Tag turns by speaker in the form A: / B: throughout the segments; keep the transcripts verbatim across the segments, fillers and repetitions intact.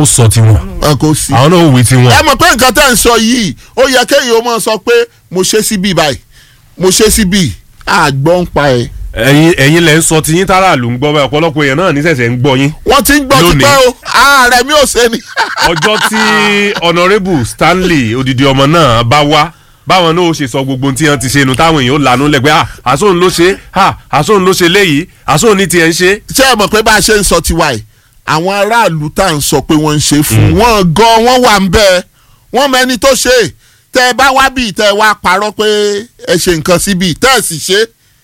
A: ó sọ tiwọn àwọn náà ó wí tiwọn.
B: ẹ mọ̀ pé nǹkan tẹ́ ń sọ yìí ó yẹ kéèyàn ó máa sọ pé mo ṣe síbí báyìí mo ṣe síbí àgbọ̀ ń pa ẹ̀.
A: ẹ̀yin ẹ̀yin lẹ ń sọ tiyín táràlú ń gbọ́ bẹ́ẹ̀ ọ̀pọ̀lọpọ̀ èèyàn náà níṣẹ̀ṣẹ̀ ń gbọ́ yín.
B: wọ́n ti ń gbọ́ tipẹ́ o ààrẹ mi ò ṣe ni.
A: ọjọ́ tí honourable Stanley odidi ọmọ náà bá wá báwọn náà ó ṣe sọ gbogbo tí wọ́n ti ṣe nu táwọn èèyàn ó lanu lẹ́gbẹ́ àsóhun ló ṣe àsóhun ló ṣe léyìí àsóhun ní tiẹ̀ ń ṣe.
B: ṣé ẹ mọ̀ pé bá a ṣe ń sọ tiwa yìí àwọn aráàlú tá à ń sọ pé wọ́n ń ṣe fún wọn gan wọ́n wà ń bẹ́ẹ̀ wọ́n mẹ́ni tó ṣe tẹ́ ẹ bá wá bíi tẹ́ ẹ wá parọ́ pé ẹ ṣe nǹkan síbi tẹ́ ẹ sì ṣe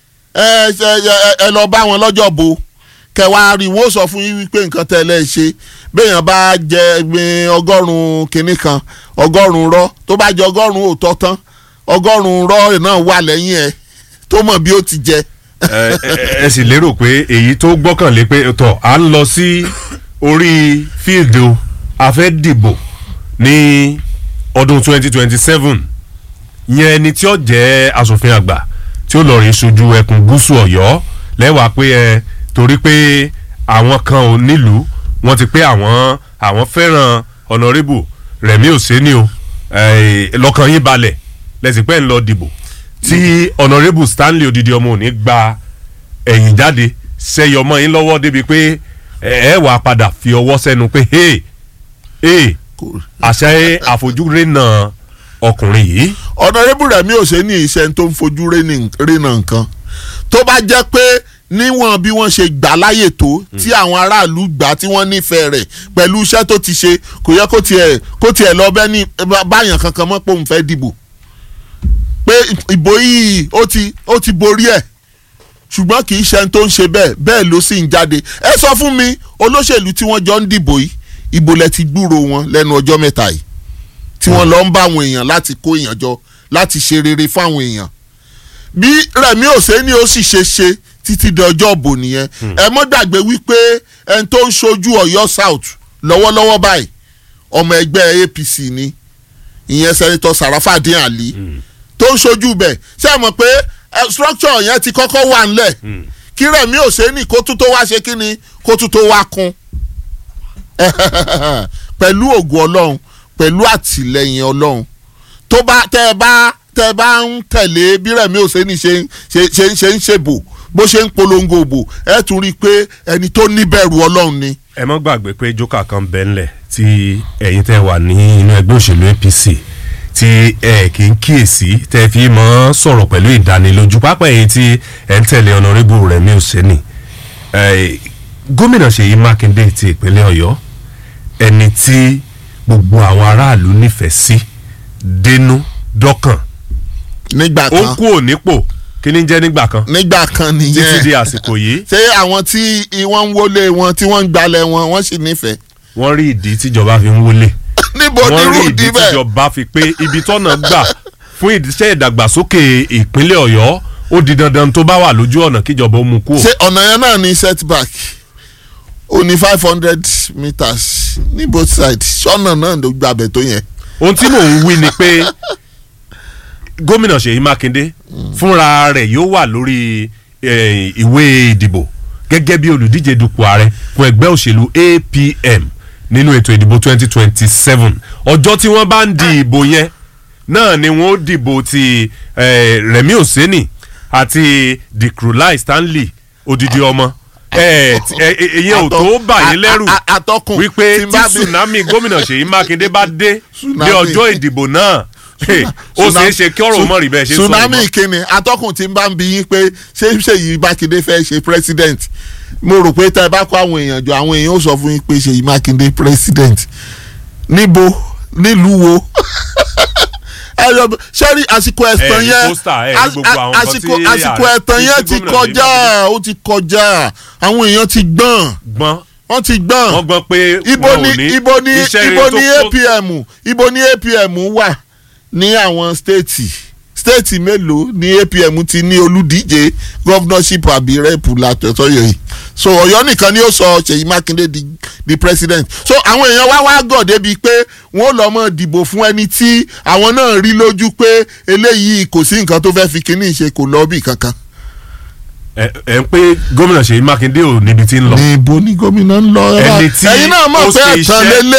B: ẹ ẹ lọ bá wọn lọ́jọ́ bo kẹwàá rí wọ́n sọ fún yín wípé nǹkan tẹ́ ẹ lẹ́ ṣe béèyàn bá jẹ ọgọ́rùn-ún kinní kan ọgọ́rùn-ún rọ́ tó bá jẹ ọgọ́rùn-ún òótọ́ tán ọgọ́rùn-ún rọ́ náà wà lẹ́yìn ẹ̀ tó mọ̀ bí ó ti jẹ.
A: ẹ sì lérò pé èyí tó gbọ́kànlé pé tọ̀ à ń lọ sí orí fíìdì o a fẹ́ dìbò ní ọdún twenty twenty seven yẹn ẹni tí ó jẹ́ asòfin àgbà tí ó lọ rí ṣojú ẹkùn gúúsù Ọ̀yọ́ lẹ́wàá pé ẹ torí pé àwọn kan ò nílùú wọ́n ti pé àwọn àwọn fẹ́ràn honourable Rẹ̀mí Òsénì o lọ́kàn yín balẹ̀ lẹ́sìn pé ń lọ dìbò tí honourable Stanley odidi ọmọ òní gba ẹ̀yìn jáde sẹ́yọ ọmọ yín lọ́wọ́ débi pé ẹ wàá padà fi ọwọ́ sẹ́nu pé hey hey àṣẹ àfojúre náà ọkùnrin yìí.
B: honourable Rẹ̀mí Òsénì iṣẹ́ tó ń fojú rénà nǹkan tó bá jẹ́ pé níwọ̀n bí wọ́n ṣe gbà láyè tó tí àwọn aráàlú gbà tí wọ́n nífẹ̀ẹ́ rẹ̀ pẹ̀lú iṣẹ́ tó ti ṣe kò yẹ kó tiẹ̀ kó tiẹ̀ lọ bẹ́ẹ̀ ní báyàn kankan mọ́ pé òun fẹ́ dìbò pé ìbò yìí ó ti ó ti borí ẹ̀ ṣùgbọ́n kì í ṣe ẹni tó ń ṣe bẹ́ẹ̀ bẹ́ẹ̀ ló sì ń jáde ẹ sọ fún mi olóṣèlú tí wọ́n jọ ń dìbò yìí ìbò lẹ ti gbúrò wọn lẹ́nu ọjọ́ mẹ́ta yìí tí wọ́n lọ ń bá àwọn èèyàn láti kó èèyàn jọ láti ṣe rere fáwọn èèyàn bí Rẹ̀mí Òsénì ó sì ṣe ṣe títí di ọjọ́ òbò nìyẹn ẹ mọ́ gbàgbé wípé ẹni tó ń ṣojú Ọ̀yọ́ South lọ́wọ́lọ́wọ́ báyìí ọmọ ẹgbẹ́ A P C ni ìyẹn sẹ́nitọ́ Sàràfàdín Àlí tó ń ṣojú bẹ̀ ṣé ẹ mọ̀ pé structure yẹn ti kọ́kọ́ wà ńlẹ̀ kí Rẹ̀mí Òsénì kó tún tó wá ṣe kí ni kó tún tó wá kún pẹ̀lú ògo Ọlọ́run pẹ̀lú àtìlẹ́yìn Ọlọ́run tó bá tẹ́ ẹ bá tẹ́ ẹ bá ń tẹ̀lé bí Rẹ̀mí Òsénì ṣe ṣe ṣe ń ṣèbò bó ṣe ń polongo òbò ẹ tún rí i pé ẹni tó níbẹ̀rù Ọlọ́run ni.
A: ẹ má gbàgbé pé jókà kan bẹ́ẹ̀ ńlẹ̀ tí ẹ̀yin tẹ́ wà ní inú ẹgbẹ́ òṣèlú A P C tí ẹ kì í kíyèsí tẹ́ fi mọ́ sọ̀rọ̀ pẹ̀lú ìdánilójú pápá èyí tí ẹ ń tẹ̀lé honourable Rẹ̀mí Òsénì gómìnà Ṣèyí Mákindé ti ìpínlẹ̀ Ọ̀yọ́ ẹni tí gbogbo àwọn aráàlú nífẹ̀ẹ́ sí dénú dọ́kàn
B: nígbà kan
A: ó kú ò nípò kí ni jẹ́ nígbà kan.
B: nígbà kan nìyẹn
A: títí di àsìkò yìí.
B: ṣé àwọn tí wọ́n ń wọlé wọn tí wọ́n ń gbalẹ̀ wọn wọ́n sì nífẹ̀ẹ́.
A: wọ́n rí ìdí tíjọba fi ń wọlé.
B: níbo ni irú ìdí bẹ́ẹ̀.
A: wọ́n rí ìdí tíjọba fi pé ibi tọ́nà gbà fún iṣẹ́ ìdàgbàsókè ìpínlẹ̀ Ọ̀yọ́ ó di dandan tó bá wà lójú ọ̀nà kíjọba ó mú kú.
B: ṣé ọ̀nà yẹn náà ní setback ó ní five hundred meters ní both sides ṣọ́nà náà ló gbàbẹ̀ tó yẹn.
A: ohun tí mò ń wí ni pé gómìnà Ṣèyí Mákindé fúnra rẹ̀ yóò wà lórí ìwé ìdìbò gẹ́gẹ́ bí olùdíje dupò ààrẹ fún ẹgbẹ́ òṣèlú A P M nínú ètò ìdìbò twenty twenty seven ọjọ́ tí wọ́n bá ń di ìbò yẹn náà ni wọ́n ó dìbò ti Rẹ̀mí Òsénì àti Dìkrúláì Stanley odidi ọmọ ìyẹn ò tó bà yín lẹ́rù wípé tí tsunami gómìnà Ṣèyí Mákindé bá dé ní ọjọ́ ìdìbò náà ó ṣeé ṣe kí ọ̀rọ̀ mọ̀ rí bẹ́ẹ̀ ṣe sọ.
B: tsunami kìíní atọ́kùn tí ń bá ń bi yín pé ṣé Ṣèyí Mákindé fẹ́ ṣe president mo rò pé tá ẹ bá kó àwọn èèyàn jọ àwọn èèyàn ó sọ fún yín pé Ṣèyí Mákindé president níbo nílùú wo sẹ́rí àsìkò ẹ̀tàn yẹn àsìkò àsìkò ẹ̀tàn yẹn ti kọjá ó ti kọjá àwọn èèyàn ti gbọ́n wọ́n ti gbọ́n
A: wọ́n gbọ́n pé
B: ibo ni ibo ni ibo ni A P M ibo ni A P M wà ní àwọn stéètì stéètì mélòó ni A P M ti ní olùdíje governorship àbí rẹ́pù látọ̀tọ̀yọ̀ yìí so Ọ̀yọ́ nìkan ni ó sọ Ṣèyí Mákindé di di president so àwọn èèyàn wá wá gọ̀ débi pé wọ́n lọ mọ́ dìbò fún ẹni tí àwọn náà rí lójú pé eléyìí kò sí nǹkan tó fẹ́ fi kíní ṣe kò lọ bí kankan.
A: ẹ ẹ ń pé gómìnà Ṣèyí Mákindé ò níbi tí ń lọ.
B: níbo ni gómìnà ń lọ.
A: ẹni tí
B: ẹ̀yin náà mọ̀ pé ẹ̀tàn lélẹ̀.